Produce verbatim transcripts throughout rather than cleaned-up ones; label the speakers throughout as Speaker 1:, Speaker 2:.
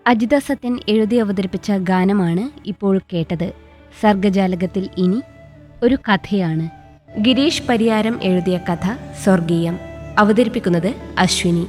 Speaker 1: അജിത സത്യൻ എഴുതി അവതരിപ്പിച്ച ഗാനമാണ് ഇപ്പോൾ കേട്ടത്. സർഗജാലകത്തിൽ ഇനി ഒരു കഥയാണ്. ഗിരീഷ് പരിയാരം എഴുതിയ കഥ സ്വർഗീയം. അവതരിപ്പിക്കുന്നത് അശ്വിനി.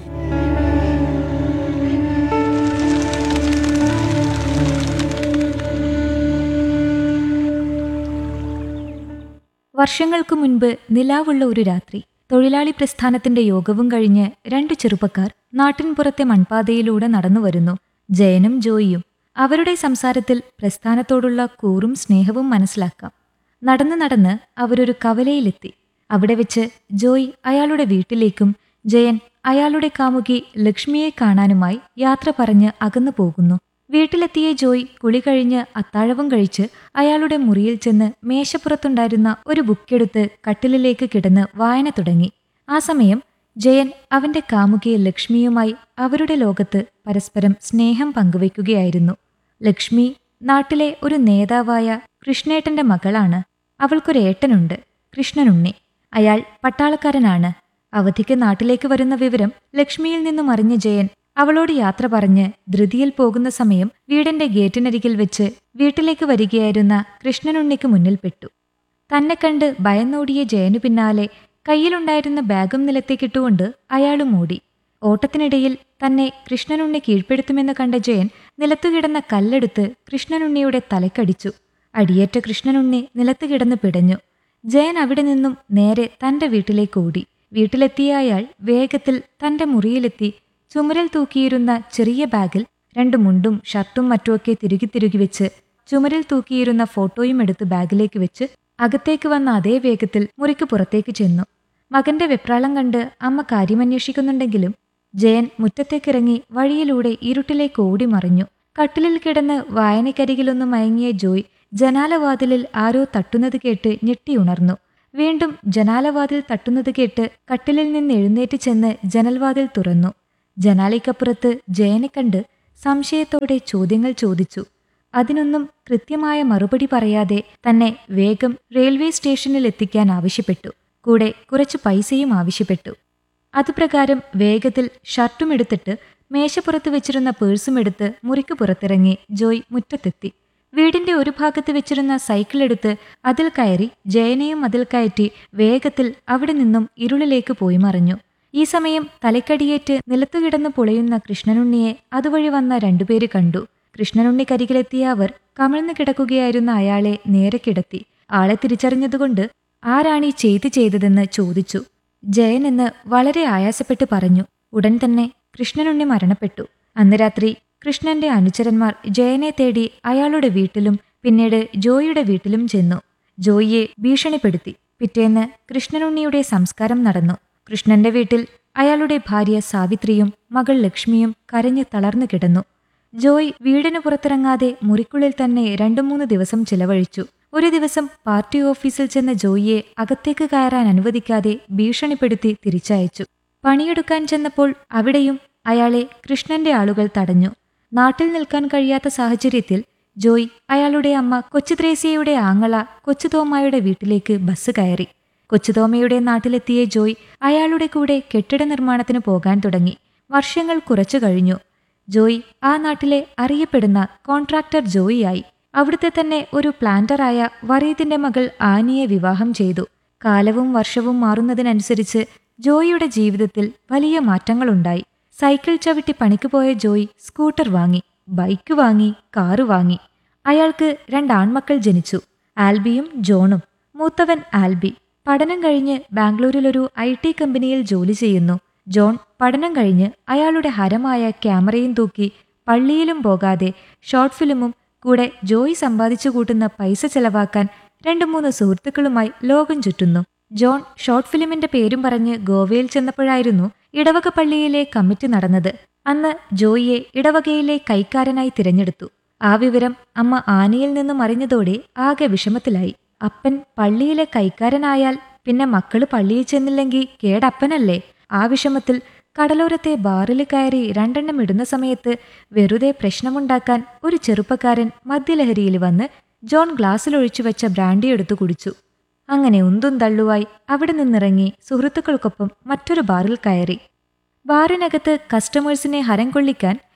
Speaker 2: വർഷങ്ങൾക്കു മുൻപ് നിലാവുള്ള ഒരു രാത്രി, തൊഴിലാളി പ്രസ്ഥാനത്തിന്റെ യോഗവും കഴിഞ്ഞ് രണ്ടു ചെറുപ്പക്കാർ നാട്ടിൻപുറത്തെ മൺപാതയിലൂടെ നടന്നുവരുന്നു. ജയനും ജോയിയും. അവരുടെ സംസാരത്തിൽ പ്രസ്ഥാനത്തോടുള്ള കൂറും സ്നേഹവും മനസ്സിലാക്കാം. നടന്നു നടന്ന് അവരൊരു കവലയിലെത്തി. അവിടെ വെച്ച് ജോയ് അയാളുടെ വീട്ടിലേക്കും ജയൻ അയാളുടെ കാമുകി ലക്ഷ്മിയെ കാണാനുമായി യാത്ര പറഞ്ഞ് അകന്നു പോകുന്നു. വീട്ടിലെത്തിയ ജോയ് കുളി കഴിഞ്ഞ് അത്താഴവും കഴിച്ച് അയാളുടെ മുറിയിൽ ചെന്ന് മേശപ്പുറത്തുണ്ടായിരുന്ന ഒരു ബുക്കെടുത്ത് കട്ടിലിലേക്ക് കിടന്ന് വായന തുടങ്ങി. ആ സമയം ജയൻ അവന്റെ കാമുകിയെ ലക്ഷ്മിയുമായി അവരുടെ ലോകത്ത് പരസ്പരം സ്നേഹം പങ്കുവയ്ക്കുകയായിരുന്നു. ലക്ഷ്മി നാട്ടിലെ ഒരു നേതാവായ കൃഷ്ണേട്ടന്റെ മകളാണ്. അവൾക്കൊരേട്ടനുണ്ട്, കൃഷ്ണനുണ്ണി. അയാൾ പട്ടാളക്കാരനാണ്. അവധിക്ക് നാട്ടിലേക്ക് വരുന്ന വിവരം ലക്ഷ്മിയിൽ നിന്നും അറിഞ്ഞ ജയൻ അവളോട് യാത്ര പറഞ്ഞ് ധൃതിയിൽ പോകുന്ന സമയം വീടിന്റെ ഗേറ്റിനരികിൽ വെച്ച് വീട്ടിലേക്ക് വരികയായിരുന്ന കൃഷ്ണനുണ്ണിക്ക് മുന്നിൽപ്പെട്ടു. തന്നെ കണ്ട് ഭയന്നോടിയ ജയനു പിന്നാലെ കയ്യിലുണ്ടായിരുന്ന ബാഗും നിലത്തേക്കിട്ടുകൊണ്ട് അയാളും ഓടി. ഓട്ടത്തിനിടയിൽ തന്നെ കൃഷ്ണനുണ്ണി കീഴ്പ്പെടുത്തുമെന്ന് കണ്ട ജയൻ നിലത്തുകിടന്ന കല്ലെടുത്ത് കൃഷ്ണനുണ്ണിയുടെ തലക്കടിച്ചു. അടിയേറ്റ കൃഷ്ണനുണ്ണി നിലത്ത് കിടന്ന് പിടഞ്ഞു. ജയൻ അവിടെ നിന്നും നേരെ തന്റെ വീട്ടിലേക്ക് ഓടി. വീട്ടിലെത്തിയ അയാൾ വേഗത്തിൽ തന്റെ മുറിയിലെത്തി ചുമരിൽ തൂക്കിയിരുന്ന ചെറിയ ബാഗിൽ രണ്ട് മുണ്ടും ഷർട്ടും മറ്റുമൊക്കെ തിരുകി തിരുകി വെച്ച് ചുമരിൽ തൂക്കിയിരുന്ന ഫോട്ടോയും എടുത്ത് ബാഗിലേക്ക് വെച്ച് അകത്തേക്ക് വന്ന അതേ വേഗത്തിൽ മുറിക്ക് പുറത്തേക്ക് ചെന്നു. മകന്റെ വെപ്രാളം കണ്ട് അമ്മ കാര്യമന്വേഷിക്കുന്നുണ്ടെങ്കിലും ജയൻ മുറ്റത്തേക്കിറങ്ങി വഴിയിലൂടെ ഇരുട്ടിലേക്ക് ഓടി മറിഞ്ഞു. കട്ടിലിൽ കിടന്ന് വായനക്കരികിലൊന്ന് മയങ്ങിയ ജോയ് ജനാലവാതിലിൽ ആരോ തട്ടുന്നത് കേട്ട് ഞെട്ടിയുണർന്നു. വീണ്ടും ജനാലവാതിൽ തട്ടുന്നത് കേട്ട് കട്ടിലിൽ നിന്ന് എഴുന്നേറ്റ് ചെന്ന് ജനൽവാതിൽ തുറന്നു. ജനാലയ്ക്കപ്പുറത്ത് ജയനെ കണ്ട് സംശയത്തോടെ ചോദ്യങ്ങൾ ചോദിച്ചു. അതിനൊന്നും കൃത്യമായ മറുപടി പറയാതെ തന്നെ വേഗം റെയിൽവേ സ്റ്റേഷനിൽ എത്തിക്കാൻ ആവശ്യപ്പെട്ടു. കൂടെ കുറച്ചു പൈസയും ആവശ്യപ്പെട്ടു. അതുപ്രകാരം വേഗത്തിൽ ഷർട്ടും എടുത്തിട്ട് മേശപ്പുറത്ത് വെച്ചിരുന്ന പേഴ്സും എടുത്ത് മുറിക്ക് പുറത്തിറങ്ങി ജോയ് മുറ്റത്തെത്തി. വീടിന്റെ ഒരു ഭാഗത്ത് വെച്ചിരുന്ന സൈക്കിളെടുത്ത് അതിൽ കയറി ജയനെയും അതിൽ കയറ്റി വേഗത്തിൽ അവിടെ നിന്നും ഇരുളിലേക്ക് പോയി മറിഞ്ഞു. ഈ സമയം തലക്കടിയേറ്റ് നിലത്തുകിടന്ന് പൊളയുന്ന കൃഷ്ണനുണ്ണിയെ അതുവഴി വന്ന രണ്ടുപേര് കണ്ടു. കൃഷ്ണനുണ്ണി കരികിലെത്തിയ അവർ കമിഴ്ന്നു കിടക്കുകയായിരുന്ന അയാളെ നേരെ കിടത്തി. ആളെ തിരിച്ചറിഞ്ഞതുകൊണ്ട് ആരാണീ ചെയ്ത് ചെയ്തതെന്ന് ചോദിച്ചു. ജയൻ എന്ന് വളരെ ആയാസപ്പെട്ട് പറഞ്ഞു. ഉടൻ തന്നെ കൃഷ്ണനുണ്ണി മരണപ്പെട്ടു. അന്ന് രാത്രി കൃഷ്ണന്റെ അനുചരന്മാർ ജയനെ തേടി അയാളുടെ വീട്ടിലും പിന്നീട് ജോയിയുടെ വീട്ടിലും ചെന്നു. ജോയിയെ ഭീഷണിപ്പെടുത്തി. പിറ്റേന്ന് കൃഷ്ണനുണ്ണിയുടെ സംസ്കാരം നടന്നു. കൃഷ്ണന്റെ വീട്ടിൽ അയാളുടെ ഭാര്യ സാവിത്രിയും മകൾ ലക്ഷ്മിയും കരഞ്ഞ് തളർന്നു കിടന്നു. ജോയ് വീടിനു പുറത്തിറങ്ങാതെ മുറിക്കുള്ളിൽ തന്നെ രണ്ടു മൂന്ന് ദിവസം ചിലവഴിച്ചു. ഒരു ദിവസം പാർട്ടി ഓഫീസിൽ ചെന്ന ജോയിയെ അകത്തേക്ക് കയറാൻ അനുവദിക്കാതെ ഭീഷണിപ്പെടുത്തി തിരിച്ചയച്ചു. പണിയെടുക്കാൻ ചെന്നപ്പോൾ അവിടെയും അയാളെ കൃഷ്ണന്റെ ആളുകൾ തടഞ്ഞു. നാട്ടിൽ നിൽക്കാൻ കഴിയാത്ത സാഹചര്യത്തിൽ ജോയ് അയാളുടെ അമ്മ കൊച്ചുത്രേസ്യയുടെ ആങ്ങള കൊച്ചുതോമായുടെ വീട്ടിലേക്ക് ബസ് കയറി. കൊച്ചുതോമയുടെ നാട്ടിലെത്തിയ ജോയ് അയാളുടെ കൂടെ കെട്ടിട നിർമ്മാണത്തിന് പോകാൻ തുടങ്ങി. വർഷങ്ങൾ കുറച്ചു കഴിഞ്ഞു. ജോയ് ആ നാട്ടിലെ അറിയപ്പെടുന്ന കോൺട്രാക്ടർ ജോയിയായി. അവിടുത്തെ തന്നെ ഒരു പ്ലാന്ററായ വറീദിന്റെ മകൾ ആനിയെ വിവാഹം ചെയ്തു. കാലവും വർഷവും മാറുന്നതിനനുസരിച്ച് ജോയിയുടെ ജീവിതത്തിൽ വലിയ മാറ്റങ്ങളുണ്ടായി. സൈക്കിൾ ചവിട്ടി പണിക്ക് പോയ ജോയ് സ്കൂട്ടർ വാങ്ങി, ബൈക്ക് വാങ്ങി, കാറ് വാങ്ങി. അയാൾക്ക് രണ്ടാൺമക്കൾ ജനിച്ചു, ആൽബിയും ജോണും. മൂത്തവൻ ആൽബി പഠനം കഴിഞ്ഞ് ബാംഗ്ലൂരിലൊരു ഐ ടി കമ്പനിയിൽ ജോലി ചെയ്യുന്നു. ജോൺ പഠനം കഴിഞ്ഞ് അയാളുടെ ഹരമായ ക്യാമറയും തൂക്കി പള്ളിയിലും പോകാതെ ഷോർട്ട് ഫിലിമും കൂടെ ജോയ് സമ്പാദിച്ചു കൂട്ടുന്ന പൈസ ചെലവാക്കാൻ രണ്ടു മൂന്ന് സുഹൃത്തുക്കളുമായി ലോകം ചുറ്റുന്നു. ജോൺ ഷോർട്ട് ഫിലിമിന്റെ പേരും പറഞ്ഞ് ഗോവയിൽ ചെന്നപ്പോഴായിരുന്നു ഇടവക പള്ളിയിലെ കമ്മിറ്റി നടന്നത്. അന്ന് ജോയിയെ ഇടവകയിലെ കൈക്കാരനായി തിരഞ്ഞെടുത്തു. ആ വിവരം അമ്മ ആനയിൽ നിന്നും അറിഞ്ഞതോടെ ആകെ വിഷമത്തിലായി. അപ്പൻ പള്ളിയിലെ കൈക്കാരനായാൽ പിന്നെ മക്കള് പള്ളിയിൽ ചെന്നില്ലെങ്കിൽ കേടപ്പനല്ലേ? ആ വിഷമത്തിൽ കടലോരത്തെ ബാറിൽ കയറി രണ്ടെണ്ണം ഇടുന്ന സമയത്ത് വെറുതെ പ്രശ്നമുണ്ടാക്കാൻ ഒരു ചെറുപ്പക്കാരൻ മദ്യലഹരിയിൽ വന്ന് ജോൺ ഗ്ലാസ്സിലൊഴിച്ചു വെച്ച ബ്രാൻഡി എടുത്തു കുടിച്ചു. അങ്ങനെ ഉന്തും തള്ളുവായി അവിടെ നിന്നിറങ്ങി സുഹൃത്തുക്കൾക്കൊപ്പം മറ്റൊരു ബാറിൽ കയറി. ബാറിനകത്ത് കസ്റ്റമേഴ്സിനെ ഹരം കൊള്ളിക്കാൻ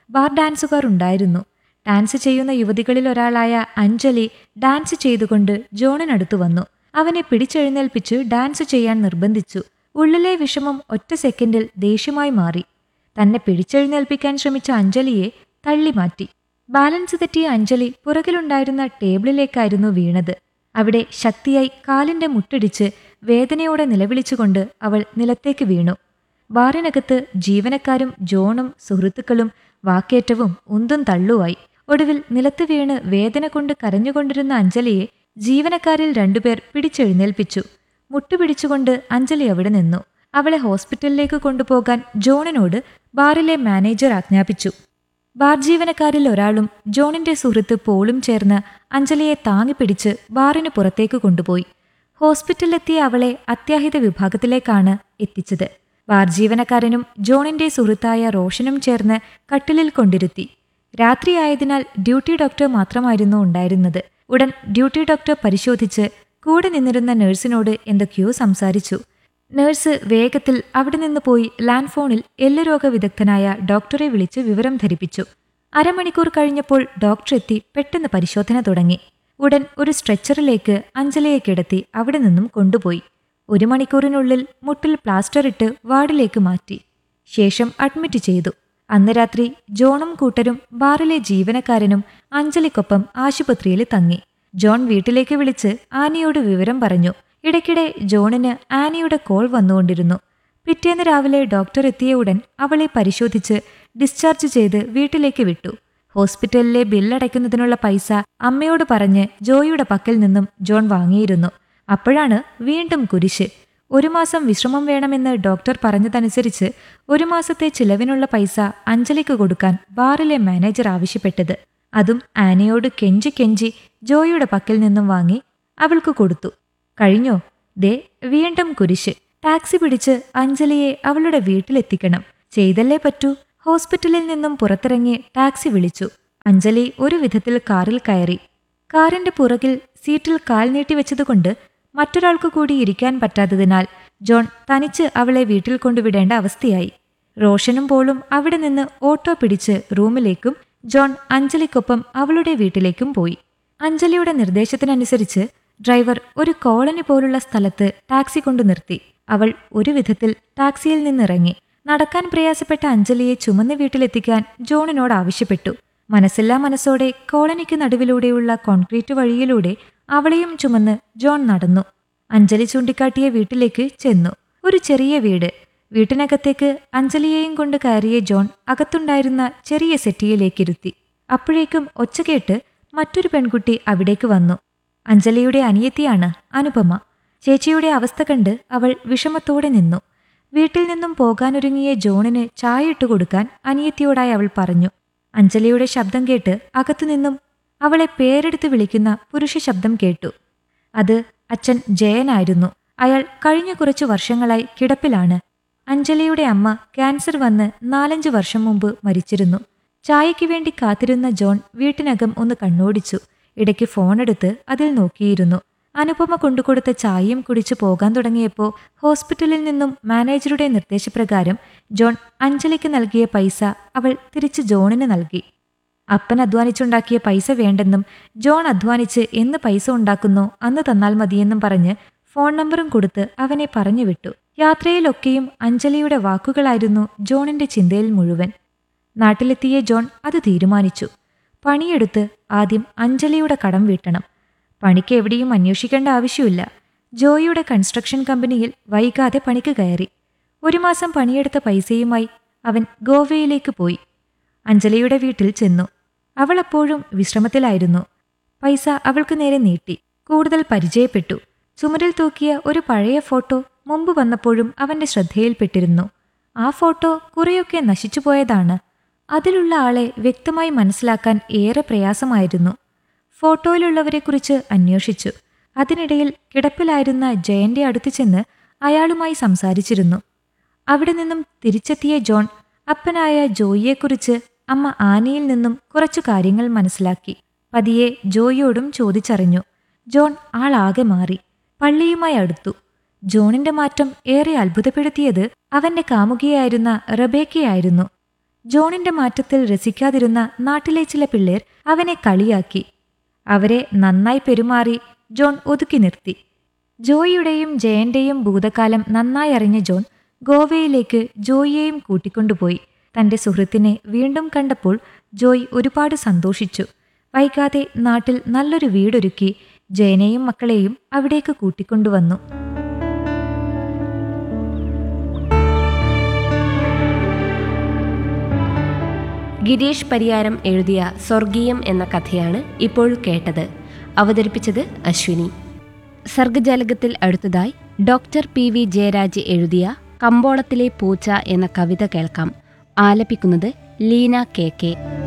Speaker 2: ബാർ ഡാൻസുകാർ ഉണ്ടായിരുന്നു. ഡാൻസ് ചെയ്യുന്ന യുവതികളിൽ ഒരാളായ അഞ്ജലി ഡാൻസ് ചെയ്തുകൊണ്ട് ജോണിനടുത്തു വന്നു. അവനെ പിടിച്ചെഴുന്നേൽപ്പിച്ച് ഡാൻസ് ചെയ്യാൻ നിർബന്ധിച്ചു. ഉള്ളിലെ വിഷമം ഒറ്റ സെക്കൻഡിൽ ദേഷ്യമായി മാറി. തന്നെ പിടിച്ചെഴുന്നേൽപ്പിക്കാൻ ശ്രമിച്ച അഞ്ജലിയെ തള്ളിമാറ്റി. ബാലൻസ് തെറ്റിയ അഞ്ജലി പുറകിലുണ്ടായിരുന്ന ടേബിളിലേക്കായിരുന്നു വീണത്. അവിടെ ശക്തിയായി കാലിന്റെ മുട്ടിടിച്ച് വേദനയോടെ നിലവിളിച്ചുകൊണ്ട് അവൾ നിലത്തേക്ക് വീണു. ബാറിനകത്ത് ജീവനക്കാരും ജോണും സുഹൃത്തുക്കളും വാക്കേറ്റവും ഉന്തും തള്ളുവായി. ഒടുവിൽ നിലത്ത് വീണ് വേദന കൊണ്ട് കരഞ്ഞുകൊണ്ടിരുന്ന അഞ്ജലിയെ ജീവനക്കാരിൽ രണ്ടുപേർ പിടിച്ചെഴുന്നേൽപ്പിച്ചു. മുട്ടുപിടിച്ചുകൊണ്ട് അഞ്ജലി അവിടെ നിന്നു. അവളെ ഹോസ്പിറ്റലിലേക്ക് കൊണ്ടുപോകാൻ ജോണിനോട് ബാറിലെ മാനേജർ ആജ്ഞാപിച്ചു. ബാർ ജീവനക്കാരിൽ ഒരാളും ജോണിന്റെ സുഹൃത്ത് പോളും ചേർന്ന് അഞ്ജലിയെ താങ്ങിപ്പിടിച്ച് ബാറിന് പുറത്തേക്ക് കൊണ്ടുപോയി. ഹോസ്പിറ്റലിലെത്തിയ അവളെ അത്യാഹിത വിഭാഗത്തിലേക്കാണ് എത്തിച്ചത്. ബാർ ജീവനക്കാരനും ജോണിന്റെ സുഹൃത്തായ റോഷനും ചേർന്ന് കട്ടിലിൽ കൊണ്ടിരുത്തി. രാത്രിയായതിനാൽ ഡ്യൂട്ടി ഡോക്ടർ മാത്രമായിരുന്നു ഉണ്ടായിരുന്നത്. ഉടൻ ഡ്യൂട്ടി ഡോക്ടർ പരിശോധിച്ച് കൂടെ നിന്നിരുന്ന നഴ്സിനോട് എന്തൊക്കെയോ സംസാരിച്ചു. നഴ്സ് വേഗത്തിൽ അവിടെ നിന്ന് പോയി ലാൻഡ് ഫോണിൽ എല്ലുരോഗ വിദഗ്ധനായ ഡോക്ടറെ വിളിച്ച് വിവരം ധരിപ്പിച്ചു. അരമണിക്കൂർ കഴിഞ്ഞപ്പോൾ ഡോക്ടർ എത്തി പെട്ടെന്ന് പരിശോധന തുടങ്ങി. ഉടൻ ഒരു സ്ട്രെച്ചറിലേക്ക് അഞ്ജലിയെ കിടത്തി അവിടെ നിന്നും കൊണ്ടുപോയി. ഒരു മണിക്കൂറിനുള്ളിൽ മുട്ടിൽ പ്ലാസ്റ്റർ ഇട്ട് വാർഡിലേക്ക് മാറ്റി. ശേഷം അഡ്മിറ്റ് ചെയ്തു. അന്ന് രാത്രി ജോണും കൂട്ടരും ബാറിലെ ജീവനക്കാരനും അഞ്ജലിക്കൊപ്പം ആശുപത്രിയിൽ തങ്ങി. ജോൺ വീട്ടിലേക്ക് വിളിച്ച് ആനിയോട് വിവരം പറഞ്ഞു. ഇടയ്ക്കിടെ ജോണിന് ആനിയുടെ കോൾ വന്നുകൊണ്ടിരുന്നു. പിറ്റേന്ന് രാവിലെ ഡോക്ടർ എത്തിയ ഉടൻ അവളെ പരിശോധിച്ച് ഡിസ്ചാർജ് ചെയ്ത് വീട്ടിലേക്ക് വിട്ടു. ഹോസ്പിറ്റലിലെ ബില്ലടയ്ക്കുന്നതിനുള്ള പൈസ അമ്മയോട് പറഞ്ഞ് ജോയിയുടെ പക്കൽ നിന്നും ജോൺ വാങ്ങിയിരുന്നു. അപ്പോഴാണ് വീണ്ടും കുരിശ്. ഒരു മാസം വിശ്രമം വേണമെന്ന് ഡോക്ടർ പറഞ്ഞതനുസരിച്ച് ഒരു മാസത്തെ ചിലവിനുള്ള പൈസ അഞ്ജലിക്ക് കൊടുക്കാൻ ബാറിലെ മാനേജർ ആവശ്യപ്പെട്ടത്. അതും ആനയോട് കെഞ്ചി കെഞ്ചി ജോയിയുടെ പക്കൽ നിന്നും വാങ്ങി അവൾക്ക് കൊടുത്തു. കഴിഞ്ഞോ? ദേ വീണ്ടും കുരിശ്. ടാക്സി പിടിച്ച് അഞ്ജലിയെ അവളുടെ വീട്ടിലെത്തിക്കണം. ചെയ്തല്ലേ പറ്റൂ. ഹോസ്പിറ്റലിൽ നിന്നും പുറത്തിറങ്ങി ടാക്സി വിളിച്ചു. അഞ്ജലി ഒരു വിധത്തിൽ കാറിൽ കയറി. കാറിന്റെ പുറകിൽ സീറ്റിൽ കാൽ നീട്ടിവെച്ചതുകൊണ്ട് മറ്റൊരാൾക്ക് കൂടി ഇരിക്കാൻ പറ്റാത്തതിനാൽ ജോൺ തനിച്ച് അവളെ വീട്ടിൽ കൊണ്ടുവിടേണ്ട അവസ്ഥയായി. റോഷനും പോളും അവിടെ നിന്ന് ഓട്ടോ പിടിച്ച് റൂമിലേക്കും ജോൺ അഞ്ജലിക്കൊപ്പം അവളുടെ വീട്ടിലേക്കും പോയി. അഞ്ജലിയുടെ നിർദ്ദേശത്തിനനുസരിച്ച് ഡ്രൈവർ ഒരു കോളനി പോലുള്ള സ്ഥലത്ത് ടാക്സി കൊണ്ടു നിർത്തി. അവൾ ഒരു വിധത്തിൽ ടാക്സിയിൽ നിന്നിറങ്ങി. നടക്കാൻ പ്രയാസപ്പെട്ട അഞ്ജലിയെ ചുമന്ന് വീട്ടിലെത്തിക്കാൻ ജോണിനോട് ആവശ്യപ്പെട്ടു. മനസ്സില്ലാ മനസ്സോടെ കോളനിക്ക് നടുവിലൂടെയുള്ള കോൺക്രീറ്റ് വഴിയിലൂടെ അവളെയും ചുമന്ന് ജോൺ നടന്നു. അഞ്ജലി ചൂണ്ടിക്കാട്ടിയ വീട്ടിലേക്ക് ചെന്നു. ഒരു ചെറിയ വീട്. വീട്ടിനകത്തേക്ക് അഞ്ജലിയെയും കൊണ്ട് കയറിയ ജോൺ അകത്തുണ്ടായിരുന്ന ചെറിയ സെറ്റിയിലേക്കിരുത്തി. അപ്പോഴേക്കും ഒച്ച കേട്ട് മറ്റൊരു പെൺകുട്ടി അവിടേക്ക് വന്നു. അഞ്ജലിയുടെ അനിയത്തിയാണ് അനുപമ. ചേച്ചിയുടെ അവസ്ഥ കണ്ട് അവൾ വിഷമത്തോടെ നിന്നു. വീട്ടിൽ നിന്നും പോകാനൊരുങ്ങിയ ജോണിന് ചായ ഇട്ടു കൊടുക്കാൻ അനിയത്തിയോടായി അവൾ പറഞ്ഞു. അഞ്ജലിയുടെ ശബ്ദം കേട്ട് അകത്തുനിന്നും അവളെ പേരെടുത്ത് വിളിക്കുന്ന പുരുഷ ശബ്ദം കേട്ടു. അത് അച്ഛൻ ജയനായിരുന്നു. അയാൾ കഴിഞ്ഞ കുറച്ചു വർഷങ്ങളായി കിടപ്പിലാണ്. അഞ്ജലിയുടെ അമ്മ ക്യാൻസർ വന്ന് നാലഞ്ചു വർഷം മുമ്പ് മരിച്ചിരുന്നു. ചായയ്ക്ക് വേണ്ടി കാത്തിരുന്ന ജോൺ വീട്ടിനകം ഒന്ന് കണ്ണോടിച്ചു. ഇടയ്ക്ക് ഫോണെടുത്ത് അതിൽ നോക്കിയിരുന്നു. അനുപമ കൊണ്ടുകൊടുത്ത ചായയും കുടിച്ചു പോകാൻ തുടങ്ങിയപ്പോൾ ഹോസ്പിറ്റലിൽ നിന്നും മാനേജറുടെ നിർദ്ദേശപ്രകാരം ജോൺ അഞ്ജലിക്ക് നൽകിയ പൈസ അവൾ തിരിച്ച് ജോണിന് നൽകി. അപ്പൻ അധ്വാനിച്ചുണ്ടാക്കിയ പൈസ വേണ്ടെന്നും ജോൺ അധ്വാനിച്ച് എന്ന് പൈസ ഉണ്ടാക്കുന്നോ അന്ന് തന്നാൽ മതിയെന്നും പറഞ്ഞ് ഫോൺ നമ്പറും കൊടുത്ത് അവനെ പറഞ്ഞു വിട്ടു. യാത്രയിലൊക്കെയും അഞ്ജലിയുടെ വാക്കുകളായിരുന്നു ജോണിന്റെ ചിന്തയിൽ മുഴുവൻ. നാട്ടിലെത്തിയ ജോൺ അത് തീരുമാനിച്ചു. പണിയെടുത്ത് ആദ്യം അഞ്ജലിയുടെ കടം വീട്ടണം. പണിക്ക് എവിടെയും അന്വേഷിക്കേണ്ട ആവശ്യമില്ല. ജോയിയുടെ കൺസ്ട്രക്ഷൻ കമ്പനിയിൽ വൈകാതെ പണിക്ക് കയറി. ഒരു മാസം പണിയെടുത്ത പൈസയുമായി അവൻ ഗോവയിലേക്ക് പോയി. അഞ്ജലിയുടെ വീട്ടിൽ ചെന്നു. അവൾ അപ്പോഴും വിശ്രമത്തിലായിരുന്നു. പൈസ അവൾക്ക് നേരെ നീട്ടി. കൂടുതൽ പരിചയപ്പെട്ടു. ചുമരിൽ തൂക്കിയ ഒരു പഴയ ഫോട്ടോ മുമ്പ് വന്നപ്പോഴും അവന്റെ ശ്രദ്ധയിൽപ്പെട്ടിരുന്നു. ആ ഫോട്ടോ കുറെയൊക്കെ നശിച്ചുപോയതാണ്. അതിലുള്ള ആളെ വ്യക്തമായി മനസ്സിലാക്കാൻ ഏറെ പ്രയാസമായിരുന്നു. ഫോട്ടോയിലുള്ളവരെക്കുറിച്ച് അന്വേഷിച്ചു. അതിനിടയിൽ കിടപ്പിലായിരുന്ന ജയന്റെ അടുത്ത് ചെന്ന് അയാളുമായി സംസാരിച്ചിരുന്നു. അവിടെ നിന്നും തിരിച്ചെത്തിയ ജോൺ അപ്പനായ ജോയിയെക്കുറിച്ച് അമ്മ ആനിയിൽ നിന്നും കുറച്ചു കാര്യങ്ങൾ മനസ്സിലാക്കി. പതിയെ ജോയിയോടും ചോദിച്ചറിഞ്ഞു. ജോൺ ആളാകെ മാറി. പള്ളിയുമായി അടുത്തു. ജോണിന്റെ മാറ്റം ഏറെ അത്ഭുതപ്പെടുത്തിയത് അവന്റെ കാമുകിയായിരുന്ന റബേക്കയായിരുന്നു. ജോണിന്റെ മാറ്റത്തിൽ രസിക്കാതിരുന്ന നാട്ടിലെ ചില പിള്ളേർ അവനെ കളിയാക്കി. അവരെ നന്നായി പെരുമാറി ജോൺ ഒതുക്കി നിർത്തി. ജോയിയുടെയും ജയന്റെയും ഭൂതകാലം നന്നായി അറിഞ്ഞ ജോൺ ഗോവയിലേക്ക് ജോയിയെയും കൂട്ടിക്കൊണ്ടുപോയി. തന്റെ സുഹൃത്തിനെ വീണ്ടും കണ്ടപ്പോൾ ജോയ് ഒരുപാട് സന്തോഷിച്ചു. വൈകാതെ നാട്ടിൽ നല്ലൊരു വീടൊരുക്കി ജയനെയും മക്കളെയും അവിടേക്ക് കൂട്ടിക്കൊണ്ടുവന്നു.
Speaker 1: ഗിരീഷ് പരിയാരം എഴുതിയ സ്വർഗീയം എന്ന കഥയാണ് ഇപ്പോൾ കേട്ടത്. അവതരിപ്പിച്ചത് അശ്വിനി. സർഗജാലകത്തിൽ അടുത്തതായി ഡോക്ടർ പി വി ജയരാജ് എഴുതിയ കമ്പോളത്തിലെ പൂച്ച എന്ന കവിത കേൾക്കാം. ആലപിക്കുന്നത് ലീന കെ കെ.